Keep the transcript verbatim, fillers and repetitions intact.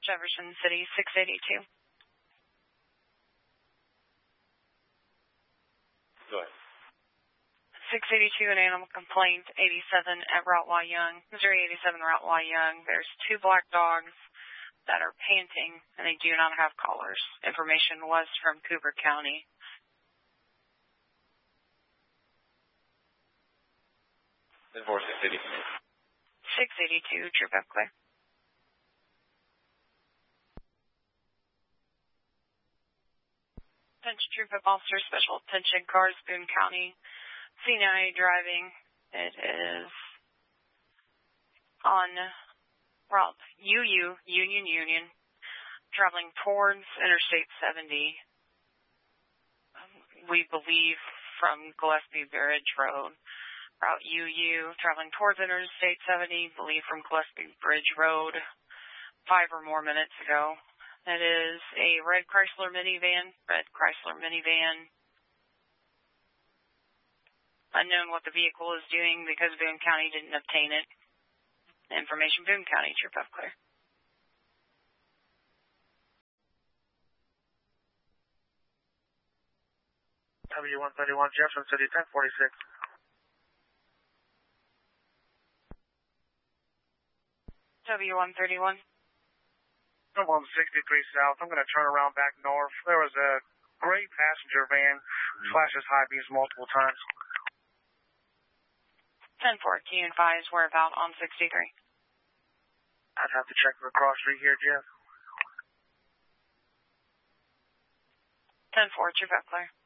Jefferson City, six eighty-two. Go ahead. six eighty-two, an animal complaint, eighty-seven at Route Wyung, Missouri eighty-seven Route Wyung. There's two black dogs that are panting, and they do not have collars. Information was from Cooper County. ten four, six eighty-two. six eighty-two, true back clear. Attention Troop of Officer Special Attention Cars, Boone County. C nine A driving. It is on Route U U, Union Union, traveling towards Interstate seventy. Um, we believe from Gillespie Bridge Road. Route U U, traveling towards Interstate seventy, believe from Gillespie Bridge Road, five or more minutes ago. It is a red Chrysler minivan, red Chrysler minivan. Unknown what the vehicle is doing because Boone County didn't obtain it. Information, Boone County, trip up clear. W one thirty-one, Jefferson City, ten forty-six. W one thirty-one. I'm on sixty-three South. I'm going to turn around back north. There was a gray passenger van, flashes high beams multiple times. ten fourteen, advise we're about on sixty-three. I'd have to check the cross street here, Jeff. ten four, true back clear.